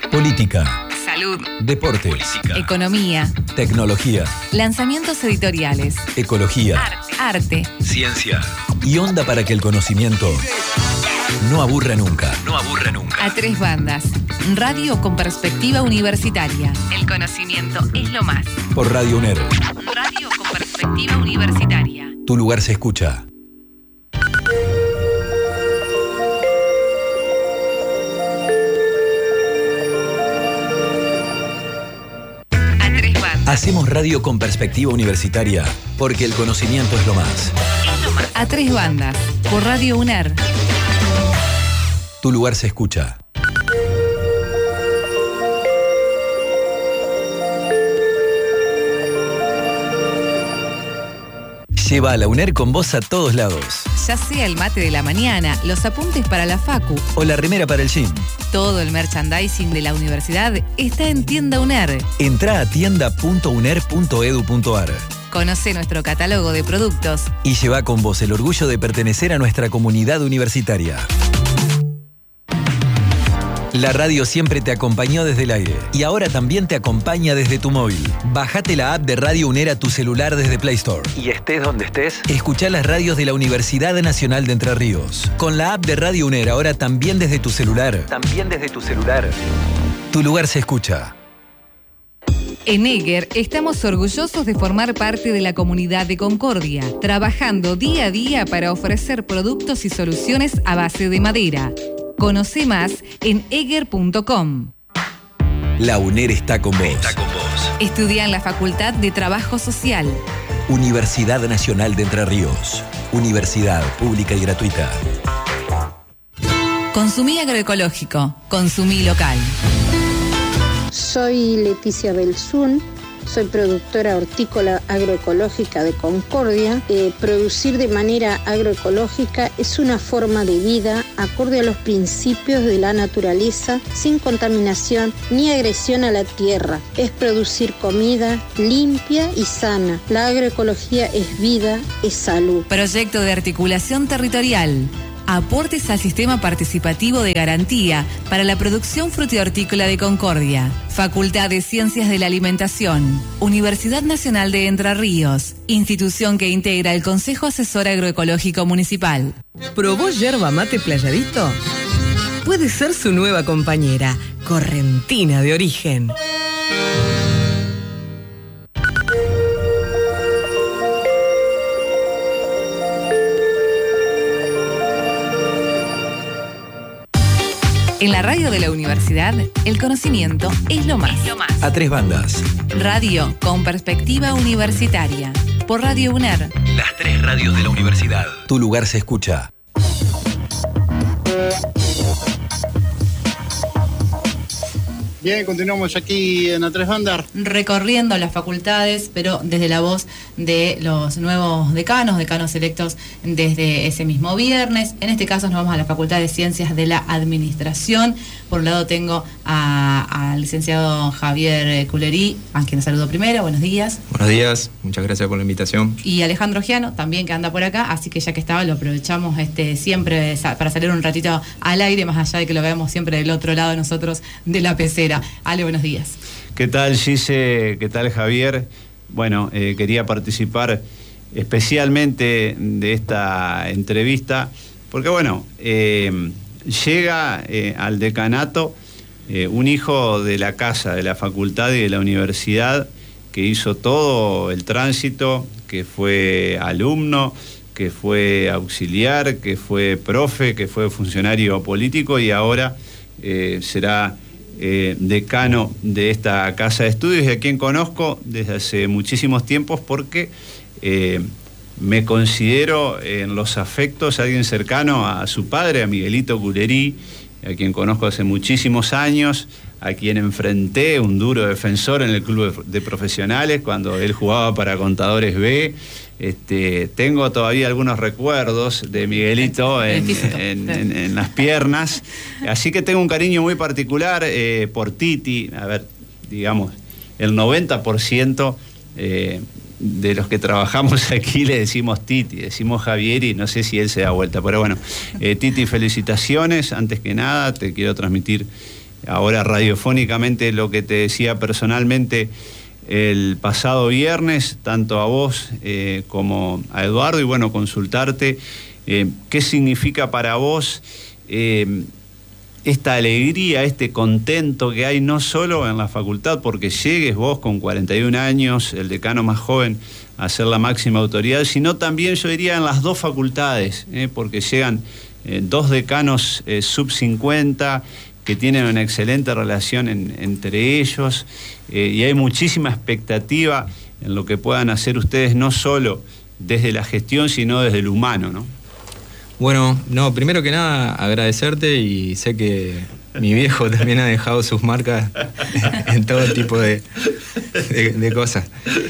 Política. Salud. Deporte. Política. Economía. Tecnología. Lanzamientos editoriales. Ecología. Arte. Ciencia. Y onda para que el conocimiento no aburra nunca. No aburra nunca. A tres bandas. Radio con perspectiva universitaria. El conocimiento es lo más. Por Radio UNER. Radio con perspectiva universitaria. Tu lugar se escucha. Hacemos radio con perspectiva universitaria, porque el conocimiento es lo más. A tres bandas, por Radio UNER. Tu lugar se escucha. Lleva a la UNER con vos a todos lados. Ya sea el mate de la mañana, los apuntes para la facu o la remera para el gym. Todo el merchandising de la universidad está en Tienda UNER. Entrá a tienda.uner.edu.ar. Conoce nuestro catálogo de productos y lleva con vos el orgullo de pertenecer a nuestra comunidad universitaria. La radio siempre te acompañó desde el aire y ahora también te acompaña desde tu móvil. Bajate la app de Radio UNER a tu celular desde Play Store. Y estés donde estés, escuchá las radios de la Universidad Nacional de Entre Ríos. Con la app de Radio UNER ahora también desde tu celular. Tu lugar se escucha. En EGER estamos orgullosos de formar parte de la comunidad de Concordia, trabajando día a día para ofrecer productos y soluciones a base de madera. Conoce más en eger.com. La UNER está con vos. Estudia en la Facultad de Trabajo Social. Universidad Nacional de Entre Ríos. Universidad pública y gratuita. Consumí agroecológico. Consumí local. Soy Leticia Belzún. Soy productora hortícola agroecológica de Concordia. Producir de manera agroecológica es una forma de vida acorde a los principios de la naturaleza, sin contaminación ni agresión a la tierra. Es producir comida limpia y sana. La agroecología es vida, es salud. Proyecto de articulación territorial. Aportes al sistema participativo de garantía para la producción frutihortícola de Concordia. Facultad de Ciencias de la Alimentación. Universidad Nacional de Entre Ríos. Institución que integra el Consejo Asesor Agroecológico Municipal. ¿Probó yerba mate Playadito? Puede ser su nueva compañera, correntina de origen. En la radio de la universidad, el conocimiento es lo más. A tres bandas. Radio con perspectiva universitaria. Por Radio UNER. Las tres radios de la universidad. Tu lugar se escucha. Bien, continuamos aquí en A Tres Bandas. Recorriendo las facultades, pero desde la voz de los nuevos decanos electos desde ese mismo viernes. En este caso nos vamos a la Facultad de Ciencias de la Administración. Por un lado tengo al licenciado Javier Culerí, a quien saludo primero. Buenos días. Buenos días, muchas gracias por la invitación. Y Alejandro Giano, también que anda por acá, así que ya que estaba lo aprovechamos siempre para salir un ratito al aire, más allá de que lo veamos siempre del otro lado de nosotros de la pecera. Ale, buenos días. ¿Qué tal, Gise? ¿Qué tal, Javier? Bueno, quería participar especialmente de esta entrevista porque, bueno, llega al decanato un hijo de la casa, de la facultad y de la universidad, que hizo todo el tránsito, que fue alumno, que fue auxiliar, que fue profe, que fue funcionario político y ahora será decano de esta casa de estudios, y a quien conozco desde hace muchísimos tiempos porque me considero en los afectos alguien cercano a su padre, a Miguelito Culerí, a quien conozco hace muchísimos años, a quien enfrenté un duro defensor en el club de profesionales cuando él jugaba para Contadores B. Tengo todavía algunos recuerdos de Miguelito en las piernas, así que tengo un cariño muy particular por Titi. A ver, digamos, el 90% de los que trabajamos aquí le decimos Titi, decimos Javier, y no sé si él se da vuelta, pero bueno, Titi, felicitaciones. Antes que nada te quiero transmitir ahora radiofónicamente lo que te decía personalmente el pasado viernes, tanto a vos como a Eduardo, y bueno, consultarte qué significa para vos esta alegría, este contento que hay no solo en la facultad, porque llegues vos con 41 años, el decano más joven, a ser la máxima autoridad, sino también, yo diría, en las dos facultades, porque llegan dos decanos sub 50 que tienen una excelente relación entre ellos, y hay muchísima expectativa en lo que puedan hacer ustedes, no solo desde la gestión, sino desde el humano, ¿no? Bueno, no, primero que nada agradecerte, y sé que mi viejo también ha dejado sus marcas en todo tipo de cosas.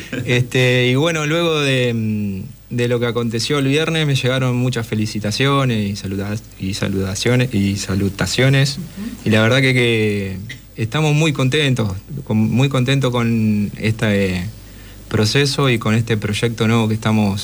Y bueno, luego de lo que aconteció el viernes me llegaron muchas felicitaciones y salutaciones. Y la verdad que estamos muy contentos con este proceso y con este proyecto nuevo que estamos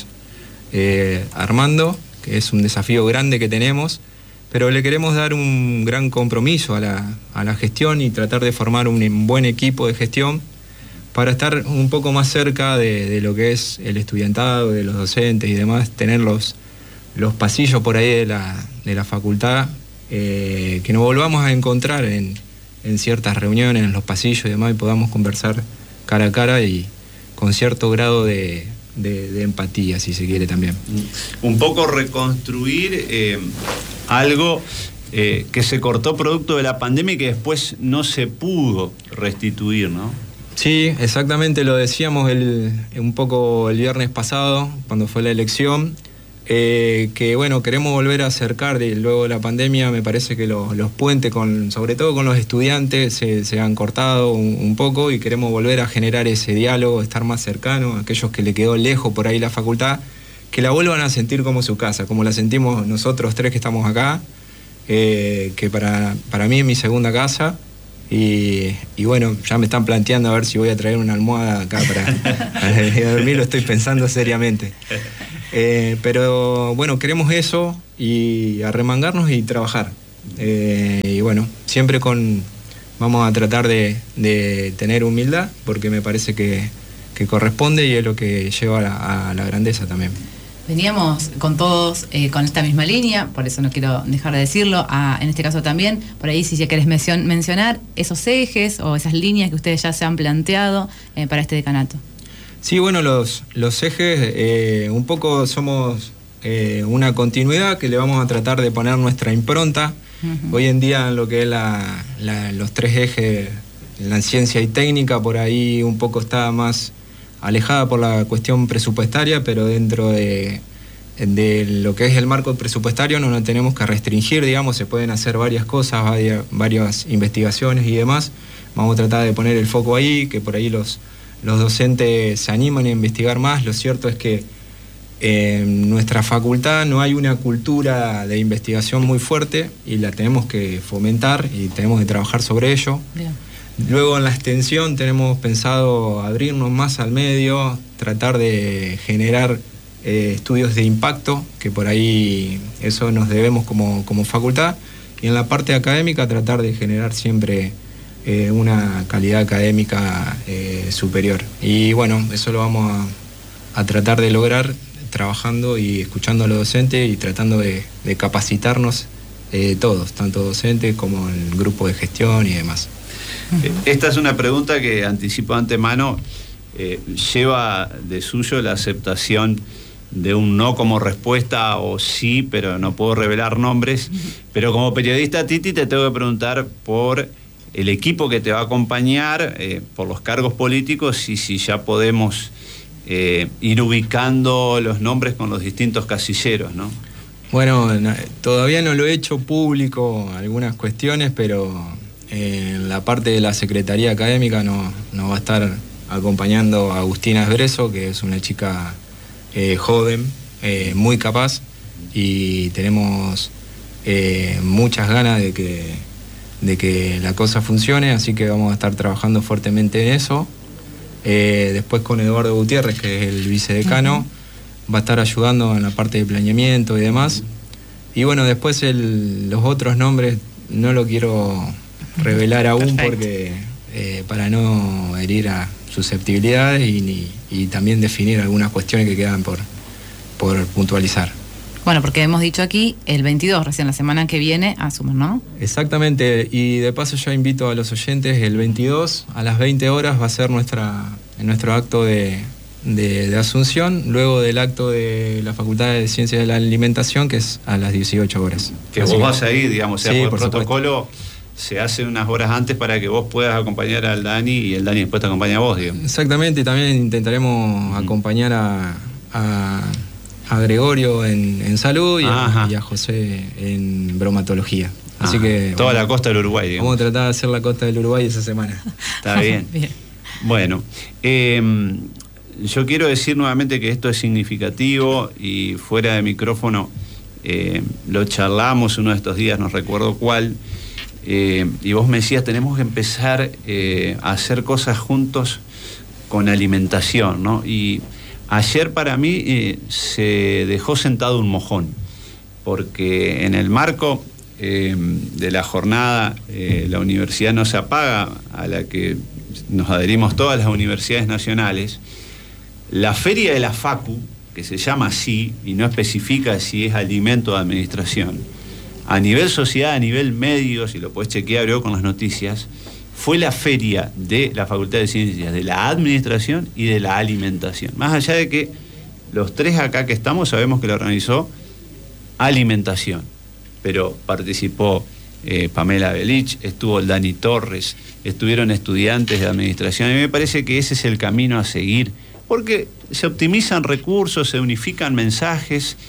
armando, que es un desafío grande que tenemos, pero le queremos dar un gran compromiso a la gestión y tratar de formar un buen equipo de gestión para estar un poco más cerca de lo que es el estudiantado, de los docentes y demás, tener los pasillos por ahí de la facultad, que nos volvamos a encontrar en ciertas reuniones, en los pasillos y demás, y podamos conversar cara a cara y con cierto grado de empatía, si se quiere también. Un poco reconstruir algo que se cortó producto de la pandemia y que después no se pudo restituir, ¿no? Sí, exactamente, lo decíamos un poco el viernes pasado, cuando fue la elección, que bueno, queremos volver a acercar luego de la pandemia. Me parece que los puentes, sobre todo con los estudiantes, se han cortado un poco, y queremos volver a generar ese diálogo, estar más cercano a aquellos que le quedó lejos por ahí la facultad, que la vuelvan a sentir como su casa, como la sentimos nosotros tres que estamos acá, que para mí es mi segunda casa. Y bueno, ya me están planteando a ver si voy a traer una almohada acá para dormir, lo estoy pensando seriamente. Pero bueno, queremos eso, y arremangarnos y trabajar. Y bueno, siempre vamos a tratar de tener humildad, porque me parece que corresponde y es lo que lleva a la grandeza también. Veníamos con todos con esta misma línea, por eso no quiero dejar de decirlo, en este caso también, por ahí si ya querés mencionar esos ejes o esas líneas que ustedes ya se han planteado para este decanato. Sí, bueno, los ejes, un poco somos una continuidad que le vamos a tratar de poner nuestra impronta. Hoy en día en lo que es los tres ejes, la ciencia y técnica, por ahí un poco está más alejada por la cuestión presupuestaria, pero dentro de lo que es el marco presupuestario no nos tenemos que restringir, digamos, se pueden hacer varias cosas, varias investigaciones y demás. Vamos a tratar de poner el foco ahí, que por ahí los docentes se animan a investigar más. Lo cierto es que en nuestra facultad no hay una cultura de investigación muy fuerte, y la tenemos que fomentar y tenemos que trabajar sobre ello. Bien. Luego en la extensión tenemos pensado abrirnos más al medio, tratar de generar estudios de impacto, que por ahí eso nos debemos como facultad, y en la parte académica tratar de generar siempre una calidad académica superior. Y bueno, eso lo vamos a tratar de lograr trabajando y escuchando a los docentes y tratando de capacitarnos todos, tanto docentes como el grupo de gestión y demás. Esta es una pregunta que anticipo de antemano, lleva de suyo la aceptación de un no como respuesta o sí, pero no puedo revelar nombres. Pero como periodista, Titi, te tengo que preguntar por el equipo que te va a acompañar, por los cargos políticos, y si ya podemos ir ubicando los nombres con los distintos casilleros, ¿no? Bueno, todavía no lo he hecho público algunas cuestiones, pero en la parte de la Secretaría Académica nos va a estar acompañando a Agustina Esbreso, que es una chica joven, muy capaz, y tenemos muchas ganas de que la cosa funcione, así que vamos a estar trabajando fuertemente en eso. Después con Eduardo Gutiérrez, que es el vicedecano, va a estar ayudando en la parte de planeamiento y demás. Y bueno, después los otros nombres no lo quiero revelar aún. Perfecto. Porque para no herir a susceptibilidades y también definir algunas cuestiones que quedan por puntualizar. Bueno, porque hemos dicho aquí el 22, recién la semana que viene, asumo, ¿no? Exactamente, y de paso ya invito a los oyentes, el 22 a las 20 horas va a ser nuestro acto de Asunción, luego del acto de la Facultad de Ciencias de la Alimentación, que es a las 18 horas. Que Así vos vas a ir, digamos, o sea, Sí, por por el protocolo se hace unas horas antes para que vos puedas acompañar al Dani y el Dani después te acompaña a vos, digamos. Exactamente, y también intentaremos acompañar a Gregorio en salud y a José en bromatología. Así que toda la costa del Uruguay, digamos. vamos a tratar de hacer la costa del Uruguay esa semana. Está bien. Bien. Bueno, yo quiero decir nuevamente que esto es significativo y fuera de micrófono lo charlamos uno de estos días, no recuerdo cuál, y vos me decías, tenemos que empezar a hacer cosas juntos con alimentación, ¿no? Y ayer para mí se dejó sentado un mojón, porque en el marco de la jornada La Universidad No Se Apaga, a la que nos adherimos todas las universidades nacionales, la feria de la Facu, que se llama así y no especifica si es alimento o administración, a nivel sociedad, a nivel medios, y lo podés chequear luego con las noticias, fue la feria de la Facultad de Ciencias de la Administración y de la Alimentación. Más allá de que los tres acá que estamos sabemos que lo organizó Alimentación, pero participó Pamela Belich, estuvo el Dani Torres, estuvieron estudiantes de Administración, y me parece que ese es el camino a seguir, porque se optimizan recursos, se unifican mensajes,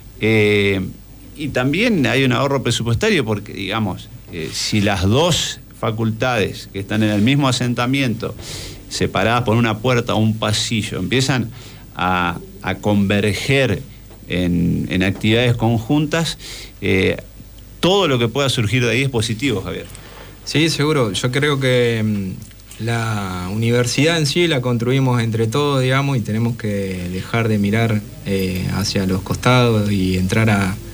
y también hay un ahorro presupuestario, porque digamos, si las dos facultades que están en el mismo asentamiento, separadas por una puerta o un pasillo, empiezan a converger en actividades conjuntas, todo lo que pueda surgir de ahí es positivo, Javier. Sí, seguro. Yo creo que la universidad en sí la construimos entre todos, digamos, y tenemos que dejar de mirar hacia los costados y entrar